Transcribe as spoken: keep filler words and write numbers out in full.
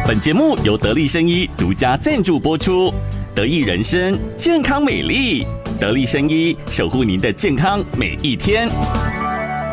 本节目由得力生医独家赞助播出。得益人生，健康美丽。得力生医，守护您的健康每一天。